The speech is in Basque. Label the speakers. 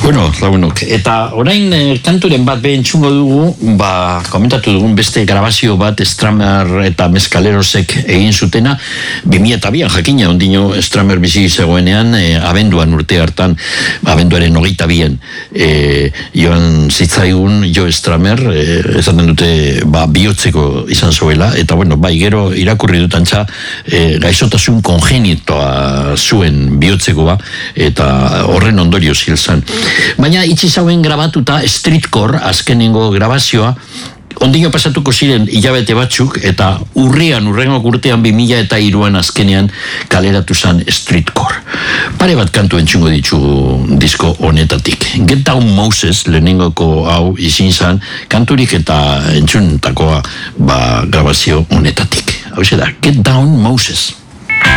Speaker 1: Bueno, lagunok, eta orain kanturen bat behin txungo dugu, komentatu dugun beste grabazio bat Stramer eta Meskalerosek egin zutena, 2002an jakina ondino Stramer bizi zegoenean, abenduan urte hartan, abenduaren 22an, joan zitzaigun Jo Stramer, esaten dute bihotzeko izan zuela, eta bueno, gero irakurri dutantza, gaixotasun kongenitoa zuen bihotzeko eta horren ondorioz hil zen. Baina itxi zauen grabatuta Streetcore, azkenengo grabazioa, ondino pasatuko ziren hilabete batzuk, eta urrengo urtean 2003an azkenean kaleratu zen Streetcore. Pare bat kantu entzungo ditugu disko honetatik. Get Down Moses, lehenengoko hau izin zen, kanturik eta entzuntakoa grabazio honetatik. Hau da, Get Down Moses.